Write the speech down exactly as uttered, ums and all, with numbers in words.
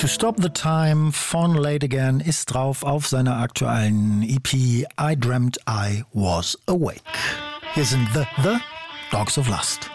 To Stop the Time von Late Again ist drauf auf seiner aktuellen E P I Dreamt I Was Awake. Hier sind The, The Dogs of Lust.